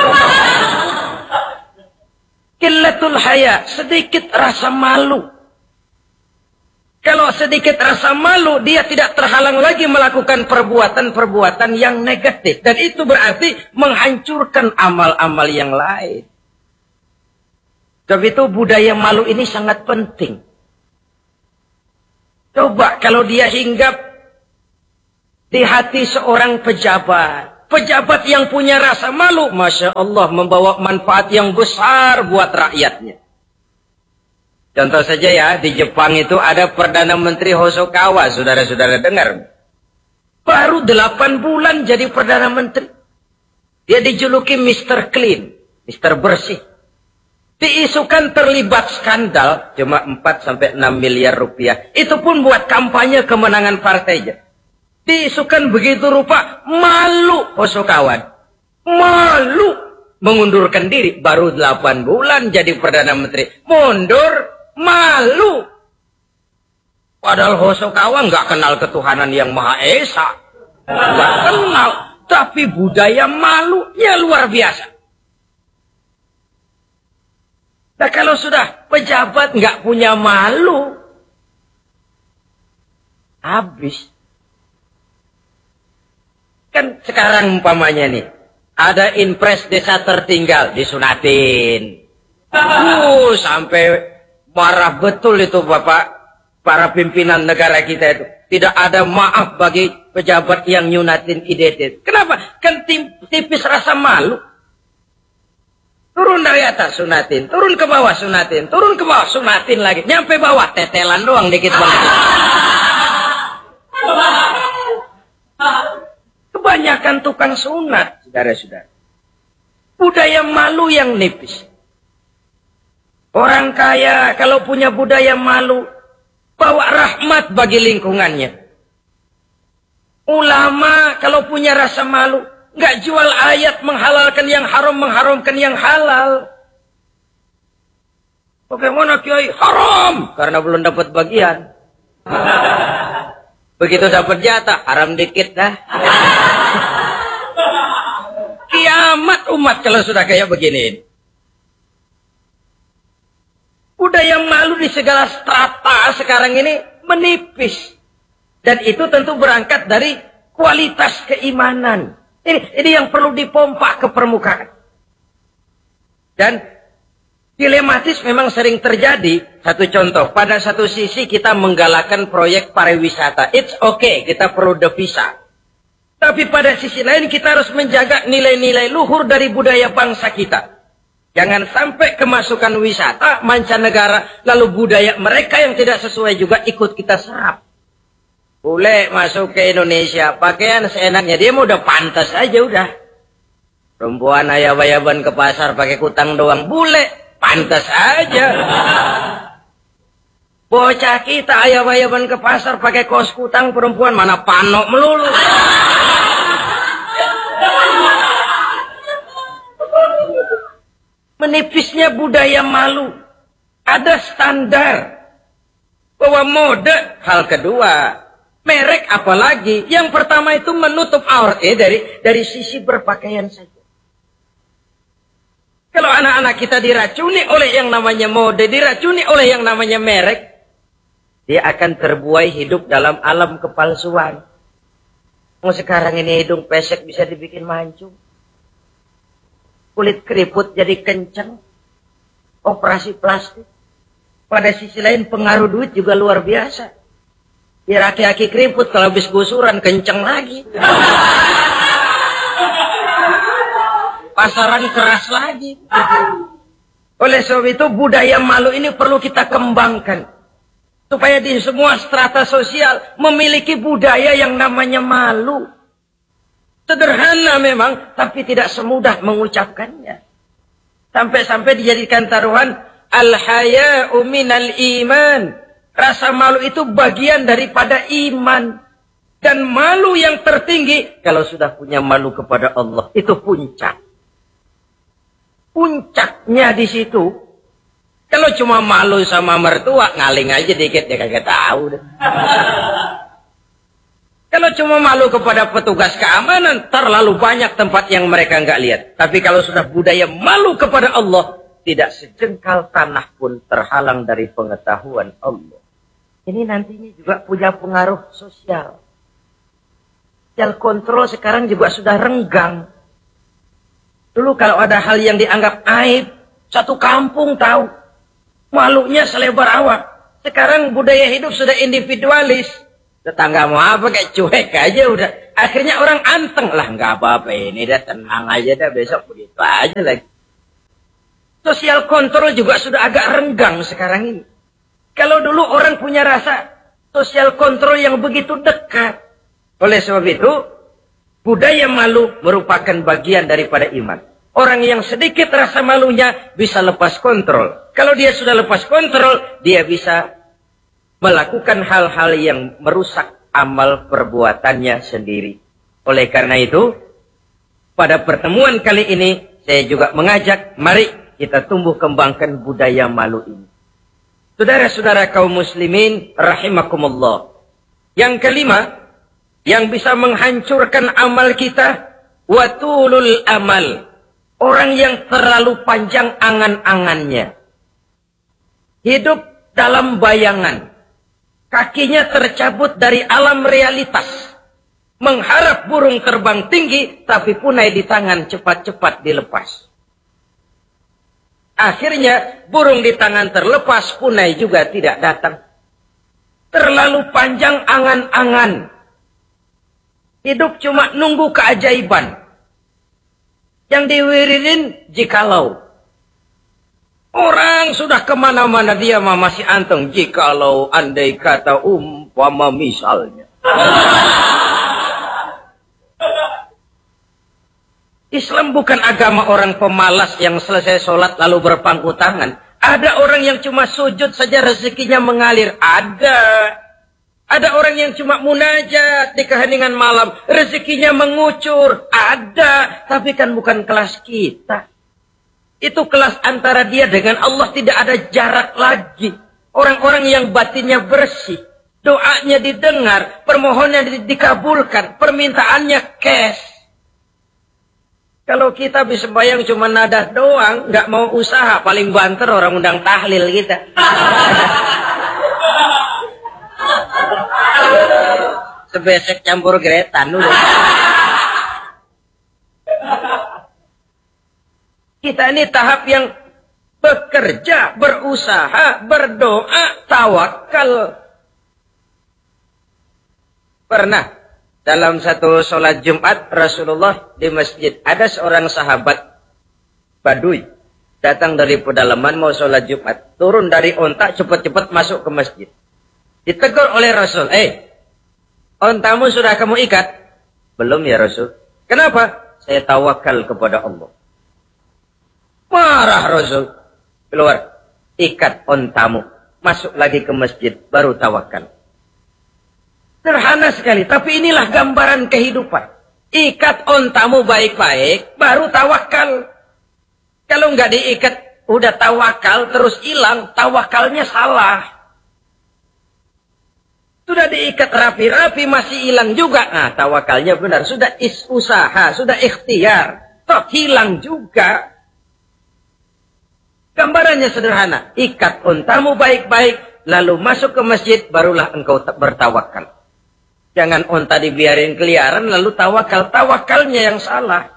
Qillatul haya, sedikit rasa malu. Kalau sedikit rasa malu, dia tidak terhalang lagi melakukan perbuatan-perbuatan yang negatif. Dan itu berarti menghancurkan amal-amal yang lain. Sebab itu budaya malu ini sangat penting. Coba kalau dia hinggap di hati seorang pejabat. Pejabat yang punya rasa malu, Masya Allah, membawa manfaat yang besar buat rakyatnya. Contoh saja ya, di Jepang itu ada Perdana Menteri Hosokawa, saudara-saudara dengar. Baru 8 bulan jadi Perdana Menteri. Dia dijuluki Mr. Clean, Mr. Bersih. Diisukan terlibat skandal cuma 4-6 miliar rupiah. Itu pun buat kampanye kemenangan partainya. Diisukan begitu rupa, malu Hosokawan. Malu mengundurkan diri. Baru 8 bulan jadi Perdana Menteri. Mundur, malu. Padahal Hosokawa nggak kenal ketuhanan yang Maha Esa. Nggak kenal. Tapi budaya malunya luar biasa. Nah kalau sudah pejabat nggak punya malu, habis. Kan sekarang umpamanya nih, ada impres desa tertinggal, disunatin. Sampai marah betul itu Bapak, para pimpinan negara kita itu. Tidak ada maaf bagi pejabat yang nyunatin identitas. Kenapa? Kan tipis rasa malu. Turun dari atas sunatin, turun ke bawah sunatin, turun ke bawah sunatin lagi. Nyampe bawah tetelan doang dikit banget. Kebanyakan tukang sunat, saudara-saudara. Budaya malu yang nipis. Orang kaya kalau punya budaya malu, bawa rahmat bagi lingkungannya. Ulama kalau punya rasa malu, nggak jual ayat menghalalkan yang haram, mengharamkan yang halal. Bagaimana Kiai? Haram karena belum dapat bagian. Begitu dapat jatah, haram dikit dah. Kiamat umat kalau sudah kayak begini. Budaya malu di segala strata sekarang ini menipis. Dan itu tentu berangkat dari kualitas keimanan. Ini yang perlu dipompa ke permukaan. Dan dilematis memang sering terjadi. Satu contoh, pada satu sisi kita menggalakkan proyek pariwisata. It's okay, kita perlu devisa. Tapi pada sisi lain kita harus menjaga nilai-nilai luhur dari budaya bangsa kita. Jangan sampai kemasukan wisata mancanegara, lalu budaya mereka yang tidak sesuai juga ikut kita serap. Boleh masuk ke Indonesia, pakaian seenaknya, dia mau udah pantas aja udah. Perempuan ayab-ayaban ke pasar pakai kutang doang, boleh, pantas aja. Bocah kita ayab-ayaban ke pasar pakai kaos kutang, perempuan mana panok melulu. Menipisnya budaya malu. Ada standar bahwa mode hal kedua. Merek apalagi. Yang pertama itu menutup aurat. Dari sisi berpakaian saja. Kalau anak-anak kita diracuni oleh yang namanya mode, diracuni oleh yang namanya merek, dia akan terbuai hidup dalam alam kepalsuan. Mau sekarang ini hidung pesek bisa dibikin mancung. Kulit keriput jadi kencang. Operasi plastik. Pada sisi lain pengaruh duit juga luar biasa. Ya aki-aki keriput kalau habis gusuran kenceng lagi. Pasaran keras lagi. Oleh sebab itu budaya malu ini perlu kita kembangkan. Supaya di semua strata sosial memiliki budaya yang namanya malu. Sederhana memang, tapi tidak semudah mengucapkannya. Sampai-sampai dijadikan taruhan al-haya'u minal iman. Rasa malu itu bagian daripada iman. Dan malu yang tertinggi, kalau sudah punya malu kepada Allah, itu puncak. Puncaknya di situ. Kalau cuma malu sama mertua, ngaling aja dikit, dia kagak tahu. Kalau cuma malu kepada petugas keamanan, terlalu banyak tempat yang mereka nggak lihat. Tapi kalau sudah budaya malu kepada Allah, tidak sejengkal tanah pun terhalang dari pengetahuan Allah. Ini nantinya juga punya pengaruh sosial. Sosial kontrol sekarang juga sudah renggang. Dulu kalau ada hal yang dianggap aib, satu kampung tahu. Malunya selebar awak. Sekarang budaya hidup sudah individualis. Tetangga mau apa kayak cuek aja udah. Akhirnya orang anteng lah, nggak apa-apa ini dah, tenang aja dah, besok begitu aja lagi. Sosial kontrol juga sudah agak renggang sekarang ini. Kalau dulu orang punya rasa sosial kontrol yang begitu dekat. Oleh sebab itu, budaya malu merupakan bagian daripada iman. Orang yang sedikit rasa malunya bisa lepas kontrol. Kalau dia sudah lepas kontrol, dia bisa melakukan hal-hal yang merusak amal perbuatannya sendiri. Oleh karena itu, pada pertemuan kali ini, saya juga mengajak, mari kita tumbuh kembangkan budaya malu ini. Saudara-saudara kaum muslimin, rahimakumullah. Yang kelima, yang bisa menghancurkan amal kita, watulul amal. Orang yang terlalu panjang angan-angannya. Hidup dalam bayangan. Kakinya tercabut dari alam realitas. Mengharap burung terbang tinggi, tapi punai di tangan cepat-cepat dilepas. Akhirnya burung di tangan terlepas, punai juga tidak datang. Terlalu panjang angan-angan. Hidup cuma nunggu keajaiban. Yang diwiridin jikalau. Orang sudah kemana-mana, dia masih anteng. Jikalau, andai kata, umpama misalnya. Islam bukan agama orang pemalas yang selesai sholat lalu berpangku tangan. Ada orang yang cuma sujud saja rezekinya mengalir. Ada orang yang cuma munajat di keheningan malam. Rezekinya mengucur. Ada. Tapi kan bukan kelas kita. Itu kelas antara dia dengan Allah, tidak ada jarak lagi. Orang-orang yang batinnya bersih. Doanya didengar. Permohonannya dikabulkan. Permintaannya cash. Kalau kita bisa bayang cuma nada doang, nggak mau usaha, paling banter orang undang tahlil kita. Sebesek campur gretan dulu. Kita ini tahap yang bekerja, berusaha, berdoa, tawakal. Pernah dalam satu sholat Jumat Rasulullah di masjid, ada seorang sahabat Baduy datang dari pedalaman mau sholat Jumat, turun dari onta cepat-cepat masuk ke masjid. Ditegur oleh Rasul, ontamu sudah kamu ikat? Belum ya Rasul. Kenapa? Saya tawakal kepada Allah. Marah Rasul. Keluar, ikat ontamu, masuk lagi ke masjid, baru tawakal. Sederhana sekali, tapi inilah gambaran kehidupan. Ikat ontamu baik-baik, baru tawakal. Kalau nggak diikat, udah tawakal, terus hilang, tawakalnya salah. Sudah diikat rapi-rapi, masih hilang juga. Nah, tawakalnya benar. Sudah usaha, sudah ikhtiar. Toh hilang juga. Gambarannya sederhana. Ikat ontamu baik-baik, lalu masuk ke masjid, barulah engkau bertawakal. Jangan onta dibiarin keliaran, lalu tawakal. Tawakalnya yang salah.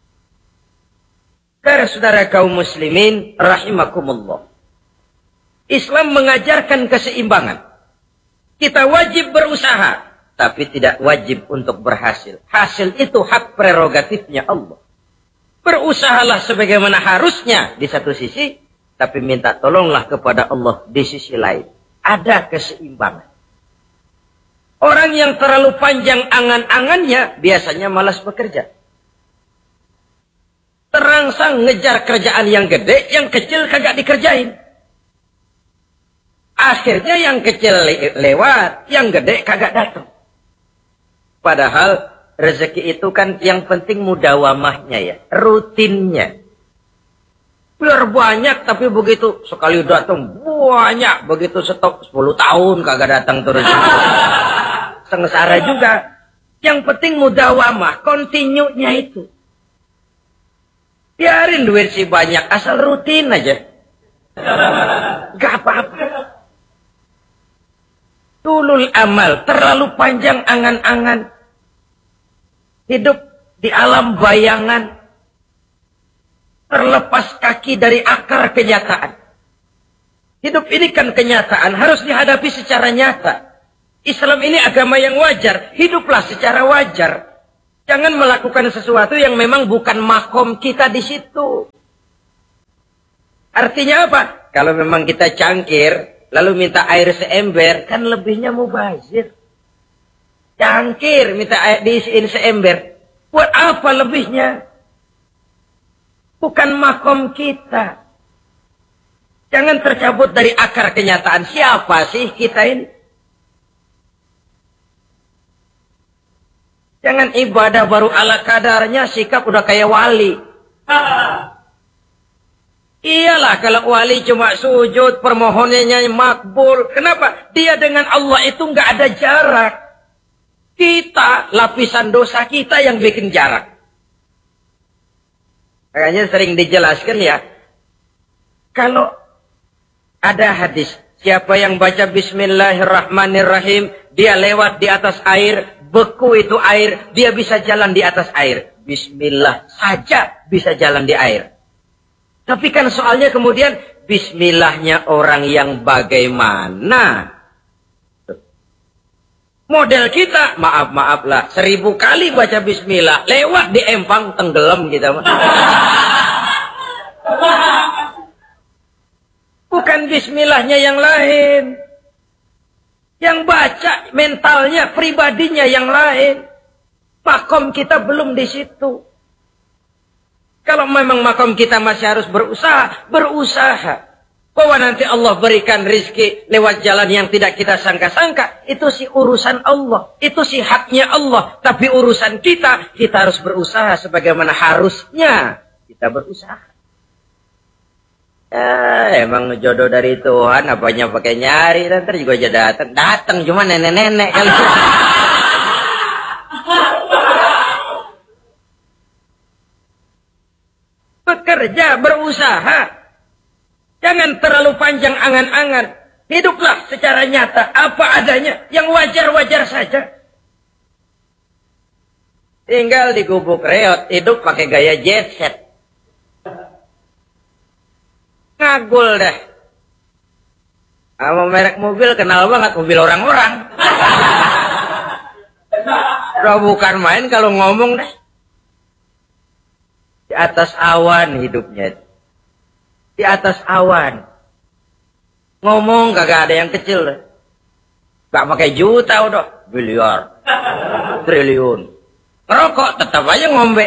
Saudara kaum muslimin, rahimakumullah. Islam mengajarkan keseimbangan. Kita wajib berusaha, tapi tidak wajib untuk berhasil. Hasil itu hak prerogatifnya Allah. Berusahalah sebagaimana harusnya di satu sisi, tapi minta tolonglah kepada Allah di sisi lain. Ada keseimbangan. Orang yang terlalu panjang angan-angannya biasanya malas bekerja. Terangsang ngejar kerjaan yang gede, yang kecil kagak dikerjain. Akhirnya yang kecil lewat, yang gede kagak datang. Padahal rezeki itu kan yang penting mudawamahnya ya, rutinnya. Biar banyak tapi begitu sekali datang banyak, begitu stok 10 tahun kagak datang terus. Sengsara juga. Yang penting mudawamah, kontinunya itu. Biarin duit sih banyak, asal rutin aja. Gak apa-apa. Tulul amal, terlalu panjang angan-angan. Hidup di alam bayangan. Terlepas kaki dari akar kenyataan. Hidup ini kan kenyataan, harus dihadapi secara nyata. Islam ini agama yang wajar. Hiduplah secara wajar. Jangan melakukan sesuatu yang memang bukan makom kita di situ. Artinya apa? Kalau memang kita cangkir, lalu minta air seember, kan lebihnya mubazir. Cangkir, minta air diisiin seember. Buat apa lebihnya? Bukan makom kita. Jangan tercabut dari akar kenyataan. Siapa sih kita ini? Jangan ibadah baru ala kadarnya, sikap udah kayak wali. Iyalah kalau wali cuma sujud, permohonannya makbul. Kenapa? Dia dengan Allah itu nggak ada jarak. Kita, lapisan dosa kita yang bikin jarak. Makanya sering dijelaskan ya. Kalau ada hadis, siapa yang baca Bismillahirrahmanirrahim, dia lewat di atas air, beku itu air, dia bisa jalan di atas air. Bismillah saja bisa jalan di air. Tapi kan soalnya kemudian, bismillahnya orang yang bagaimana? Model kita, maaf lah, 1000 kali baca bismillah, lewat di empang, tenggelam kita. Bukan bismillahnya yang lain. Yang baca mentalnya, pribadinya yang lain. Makom kita belum di situ. Kalau memang makom kita masih harus berusaha. Bahwa nanti Allah berikan rizki lewat jalan yang tidak kita sangka-sangka. Itu sih urusan Allah. Itu sih haknya Allah. Tapi urusan kita harus berusaha sebagaimana harusnya kita berusaha. Ya, emang jodoh dari Tuhan, apanya pakai nyari, nanti juga aja datang cuma nenek-nenek kali. Bekerja, berusaha. Jangan terlalu panjang angan-angan. Hiduplah secara nyata, apa adanya, yang wajar-wajar saja. Tinggal di gubuk reot, hidup pakai gaya jet set. Ngagul dah. Sama merek mobil kenal banget, mobil orang-orang. Udah bukan main kalau ngomong dah. Di atas awan hidupnya. Di atas awan. Ngomong kagak ada yang kecil dah. Gak pakai juta udah. Biliar. Triliun. Ngerokok tetap aja ngombe.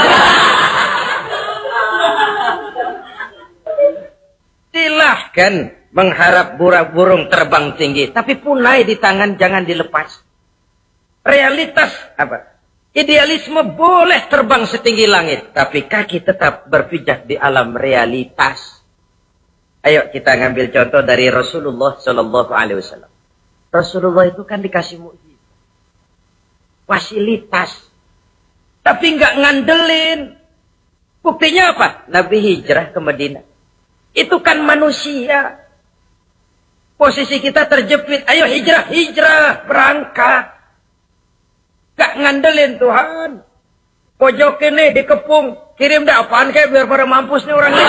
Silahkan mengharap burung terbang tinggi. Tapi punai di tangan jangan dilepas. Realitas apa? Idealisme boleh terbang setinggi langit. Tapi kaki tetap berpijak di alam realitas. Ayo kita ngambil contoh dari Rasulullah Sallallahu Alaihi Wasallam. Rasulullah itu kan dikasih mukjizat. Fasilitas. Tapi nggak ngandelin. Buktinya apa? Nabi hijrah ke Madinah. Itu kan manusia. Posisi kita terjepit. Ayo hijrah, berangkat. Gak ngandelin Tuhan. Pojok ini dikepung. Kirim dah apaan kayak biar pada mampus nih orang ini.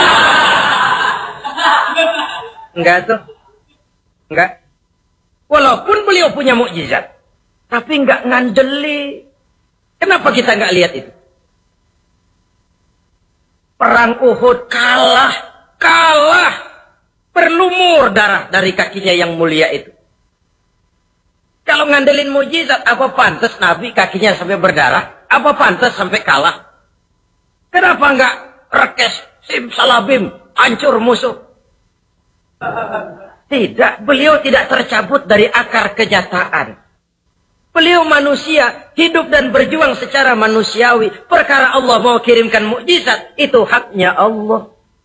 Enggak tuh. Enggak. Walaupun beliau punya mukjizat. Tapi enggak ngandeli. Kenapa kita enggak lihat itu? Perang Uhud kalah. Berlumur darah dari kakinya yang mulia itu. Kalau ngandelin mukjizat, apa pantas Nabi kakinya sampai berdarah? Apa pantas sampai kalah? Kenapa enggak rekes, simsalabim, hancur musuh? Tidak, beliau tidak tercabut dari akar kenyataan. Beliau manusia, hidup dan berjuang secara manusiawi. Perkara Allah mau kirimkan mukjizat, itu haknya Allah.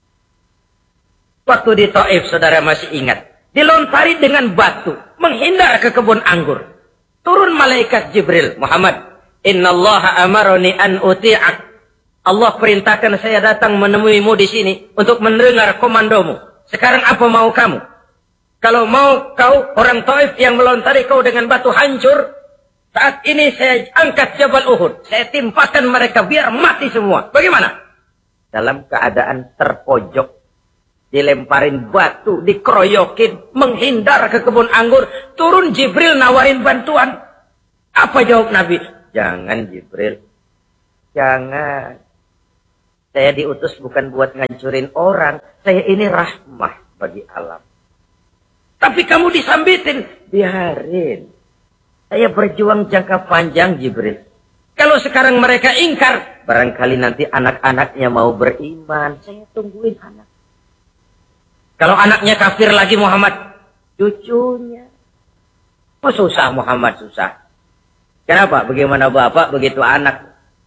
Waktu di Taif, saudara masih ingat. Dilontari dengan batu, menghindar ke kebun anggur. Turun malaikat Jibril, Muhammad. Innallaha amaroni an uti'ak. Allah perintahkan saya datang menemuimu di sini untuk mendengar komandomu. Sekarang apa mau kamu? Kalau mau kau orang Taif yang melontari kau dengan batu hancur, saat ini saya angkat Jabal Uhud. Saya timpakan mereka biar mati semua. Bagaimana? Dalam keadaan terpojok. dilemparin batu, dikeroyokin, menghindar ke kebun anggur. Turun Jibril nawarin bantuan. Apa jawab Nabi? Jangan Jibril. Jangan. Saya diutus bukan buat ngancurin orang. Saya ini rahmah bagi alam. Tapi kamu disambitin. Biarin. Saya berjuang jangka panjang Jibril. Kalau sekarang mereka ingkar. Barangkali nanti anak-anaknya mau beriman. Saya tungguin anak. Kalau anaknya kafir lagi Muhammad, cucunya. Oh susah Muhammad, susah. Kenapa? Bagaimana bapak, begitu anak.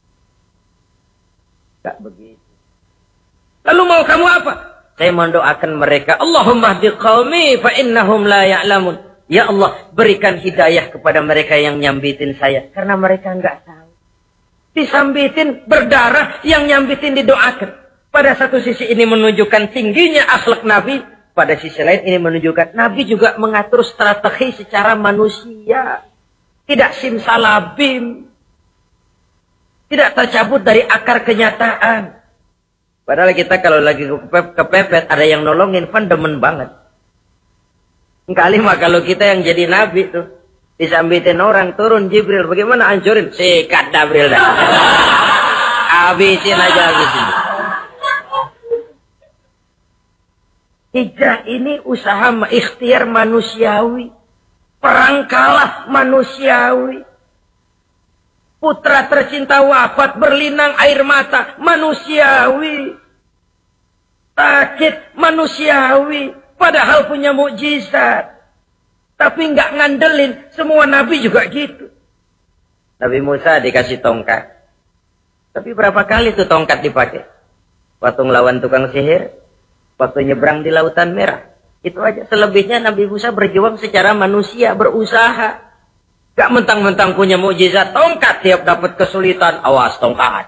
Tak begitu. Lalu mau kamu apa? Saya mendoakan mereka. Allahumma hdi qaumi fa innahum la ya'lamun. Ya Allah, berikan hidayah kepada mereka yang nyambitin saya. Karena mereka enggak tahu. Disambitin, berdarah, yang nyambitin didoakan. Pada satu sisi ini menunjukkan tingginya akhlak Nabi. Pada sisi lain ini menunjukkan Nabi juga mengatur strategi secara manusia. Tidak simsalabim. Tidak tercabut dari akar kenyataan. Padahal kita kalau lagi kepepet ada yang nolongin, kan demen banget. Kali mah kalau kita yang jadi Nabi tuh. Disambitin orang, turun Jibril. Bagaimana hancurin? Sikat Jibril dah. Habisin aja habisin. Hijrah ini usaha ikhtiar manusiawi. Perang kalah manusiawi. Putra tercinta wafat berlinang air mata manusiawi. Sakit manusiawi. Padahal punya mukjizat. Tapi nggak ngandelin. Semua nabi juga gitu. Nabi Musa dikasih tongkat. Tapi berapa kali tuh tongkat dipakai? Waktu ngelawan tukang sihir. Waktu nyebrang di Lautan Merah. Itu aja. Selebihnya Nabi Musa berjuang secara manusia. Berusaha. Gak mentang-mentang punya mukjizat. Tongkat tiap dapat kesulitan. Awas tongkat.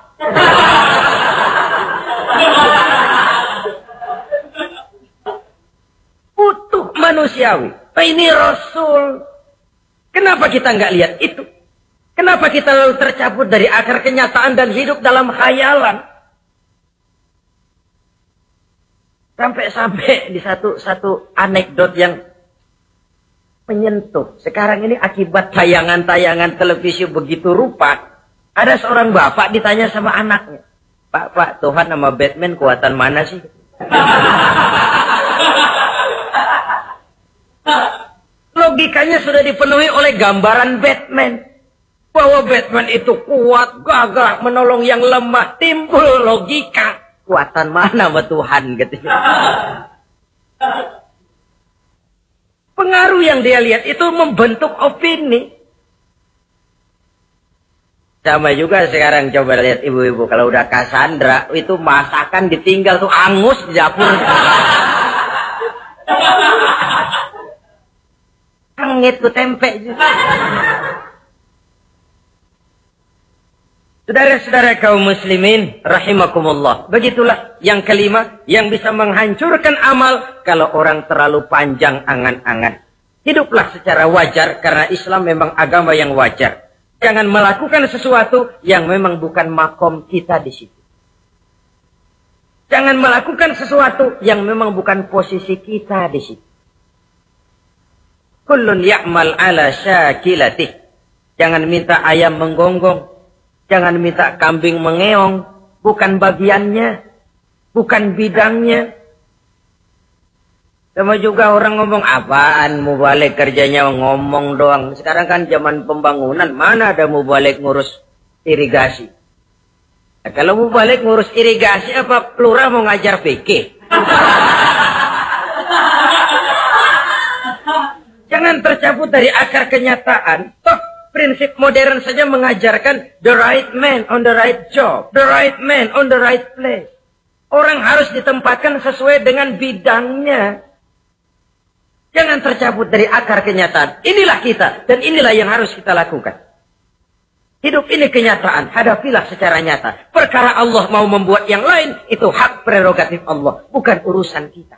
Utuh manusiawi. Ini Rasul. Kenapa kita nggak lihat itu? Kenapa kita lalu tercabut dari akar kenyataan dan hidup dalam khayalan? Sampai di satu anekdot yang menyentuh. Sekarang ini akibat tayangan-tayangan televisi begitu rupa. Ada seorang bapak ditanya sama anaknya. Pak, Tuhan sama Batman kuatan mana sih? Logikanya sudah dipenuhi oleh gambaran Batman. Bahwa Batman itu kuat, gagah, menolong yang lemah. Timbul logika. Kuatan mana sama Tuhan gitu. Pengaruh yang dia lihat itu membentuk opini. Sama juga sekarang coba lihat ibu-ibu. Kalau udah Cassandra itu masakan ditinggal tuh angus di dapur. Angit tuh tempe juga. Saudara-saudara kaum muslimin rahimakumullah. Begitulah yang kelima yang bisa menghancurkan amal kalau orang terlalu panjang angan-angan. Hiduplah secara wajar karena Islam memang agama yang wajar. Jangan melakukan sesuatu yang memang bukan makom kita di situ. Jangan melakukan sesuatu yang memang bukan posisi kita di situ. Kullun ya'mal ala syakilatih. Jangan minta ayam menggonggong. Jangan minta kambing mengeong. Bukan bagiannya. Bukan bidangnya. Sama juga orang ngomong, apaan mubalik kerjanya ngomong doang. Sekarang kan zaman pembangunan. Mana ada mubalik ngurus irigasi. Nah, kalau mubalik ngurus irigasi, apa lurah mau ngajar fikih? Jangan tercabut dari akar kenyataan. Toh prinsip modern saja mengajarkan the right man on the right job. The right man on the right place. Orang harus ditempatkan sesuai dengan bidangnya. Jangan tercabut dari akar kenyataan. Inilah kita dan inilah yang harus kita lakukan. Hidup ini kenyataan. Hadapilah secara nyata. Perkara Allah mau membuat yang lain, itu hak prerogatif Allah. Bukan urusan kita.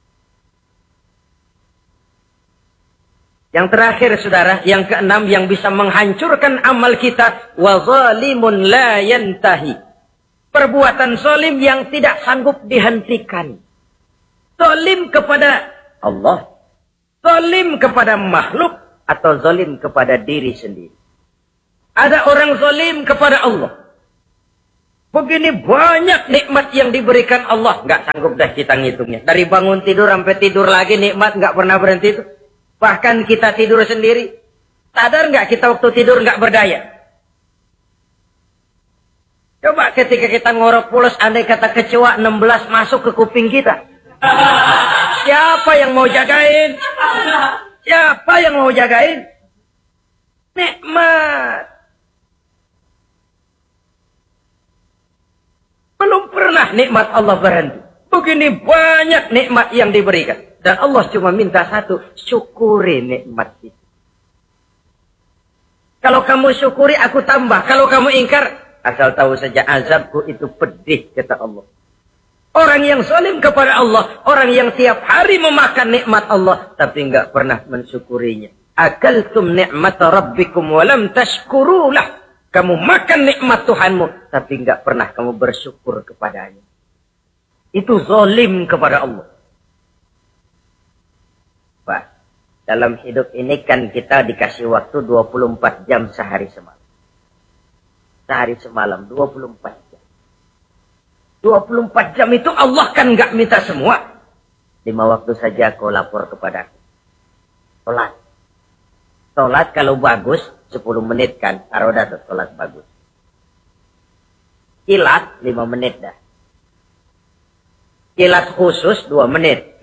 Yang terakhir saudara, yang keenam yang bisa menghancurkan amal kita, wa zalimun la yantahi. Perbuatan zalim yang tidak sanggup dihentikan. Zalim kepada Allah, zalim kepada makhluk, atau zalim kepada diri sendiri. Ada orang zalim kepada Allah. Begini banyak nikmat yang diberikan Allah. Nggak sanggup dah kita ngitungnya. Dari bangun tidur sampai tidur lagi nikmat nggak pernah berhenti itu. Bahkan kita tidur sendiri. Sadar nggak kita waktu tidur nggak berdaya? Coba ketika kita ngorok pulas, andai kata kecoa 16 masuk ke kuping kita. Siapa yang mau jagain? Siapa yang mau jagain? Nikmat. Belum pernah nikmat Allah berhenti. Begini banyak nikmat yang diberikan. Dan Allah cuma minta satu, syukuri nikmat itu. Kalau kamu syukuri, aku tambah. Kalau kamu ingkar, asal tahu saja azabku itu pedih, kata Allah. Orang yang zalim kepada Allah, orang yang tiap hari memakan nikmat Allah, tapi enggak pernah mensyukurinya. Akaltum ni'mata rabbikum walam tashkurulah. Kamu makan nikmat Tuhanmu, tapi enggak pernah kamu bersyukur kepadanya. Itu zalim kepada Allah. Pak, dalam hidup ini kan kita dikasih waktu 24 jam sehari semalam. Sehari semalam, 24 jam. 24 jam itu Allah kan enggak minta semua. 5 waktu saja kau lapor kepadaku. Sholat. Sholat kalau bagus, 10 menit kan, taruh dah sholat bagus. Kilat 5 menit dah. Kilat khusus 2 menit.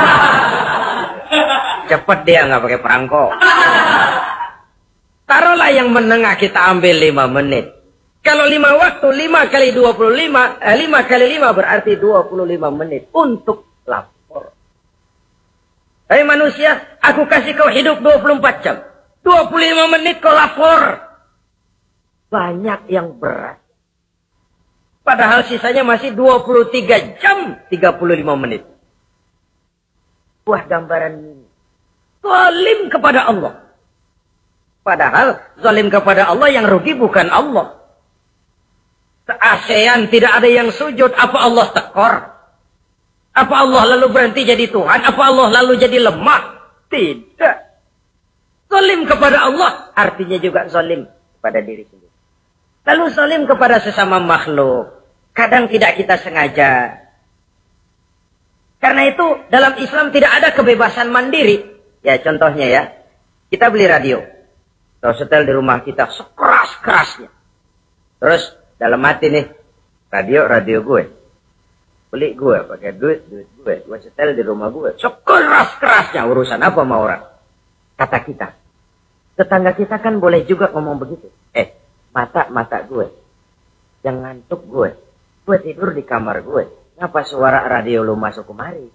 Cepat dia nggak pakai perangko. Taruhlah yang menengah kita ambil 5 menit. Kalau 5 waktu, 5 kali 25, 5 kali 5 berarti 25 menit untuk lapor. Hai manusia, aku kasih kau hidup 24 jam. 25 menit kau lapor. Banyak yang berat. Padahal sisanya masih 23 jam 35 menit. Buah gambaran ini. Zalim kepada Allah. Padahal zalim kepada Allah yang rugi bukan Allah. Se-ASEAN tidak ada yang sujud. Apa Allah tekor? Apa Allah lalu berhenti jadi Tuhan? Apa Allah lalu jadi lemah? Tidak. Zalim kepada Allah artinya juga zalim pada diri sendiri. Lalu zalim kepada sesama makhluk. Kadang tidak kita sengaja. Karena itu dalam Islam tidak ada kebebasan mandiri. Ya contohnya ya. Kita beli radio. Terus setel di rumah kita sekeras-kerasnya. Terus dalam hati nih. Radio gue. Beli gue pakai duit gue. Gue setel di rumah gue. Sekeras-kerasnya urusan apa sama orang. Kata kita. Tetangga kita kan boleh juga ngomong begitu. Mata gue. Yang ngantuk gue. Gue tidur di kamar gue. Ngapa suara radio lu masuk kemari?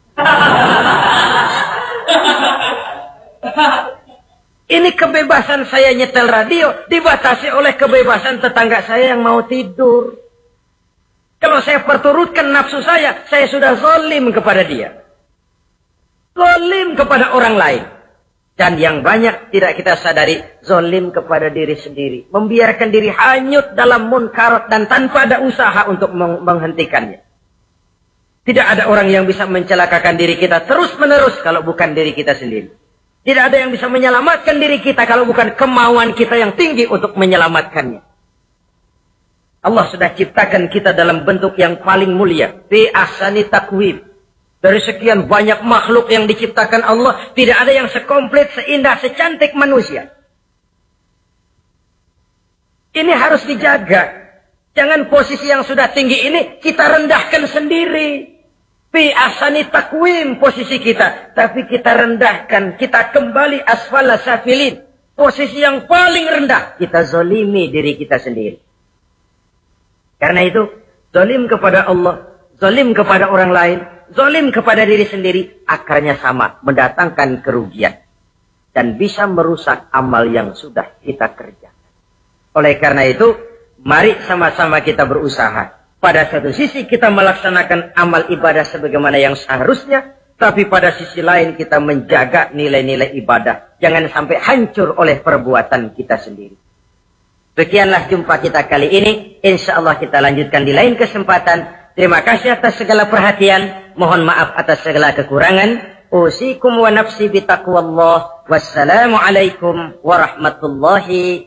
Ini kebebasan saya nyetel radio dibatasi oleh kebebasan tetangga saya yang mau tidur. Kalau saya perturutkan nafsu saya sudah zalim kepada dia. Zalim kepada orang lain. Dan yang banyak tidak kita sadari, zalim kepada diri sendiri. Membiarkan diri hanyut dalam munkarat dan tanpa ada usaha untuk menghentikannya. Tidak ada orang yang bisa mencelakakan diri kita terus-menerus kalau bukan diri kita sendiri. Tidak ada yang bisa menyelamatkan diri kita kalau bukan kemauan kita yang tinggi untuk menyelamatkannya. Allah sudah ciptakan kita dalam bentuk yang paling mulia. Fi ahsani taqwim. Dari sekian banyak makhluk yang diciptakan Allah, tidak ada yang sekomplit, seindah, secantik manusia. Ini harus dijaga. Jangan posisi yang sudah tinggi ini kita rendahkan sendiri. Fi ahsani taqwim posisi kita. Tapi kita rendahkan, kita kembali asfala safilin. Posisi yang paling rendah, kita zalimi diri kita sendiri. Karena itu, zalim kepada Allah, zalim kepada orang lain, zalim kepada diri sendiri, akarnya sama, mendatangkan kerugian. Dan bisa merusak amal yang sudah kita kerjakan. Oleh karena itu, mari sama-sama kita berusaha. Pada satu sisi kita melaksanakan amal ibadah sebagaimana yang seharusnya, tapi pada sisi lain kita menjaga nilai-nilai ibadah. Jangan sampai hancur oleh perbuatan kita sendiri. Sekianlah jumpa kita kali ini. Insya Allah kita lanjutkan di lain kesempatan. Terima kasih atas segala perhatian. Mohon maaf atas segala kekurangan. Usikum wa nafsi bitaqwallah. Wassalamualaikum warahmatullahi